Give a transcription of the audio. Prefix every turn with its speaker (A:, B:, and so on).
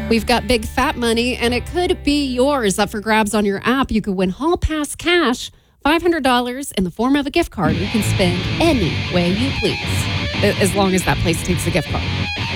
A: We've got big fat money, and it could be yours up for grabs on your app. You could win Hall Pass cash, $500 in the form of a gift card you can spend any way you please, as long as that place takes a gift card.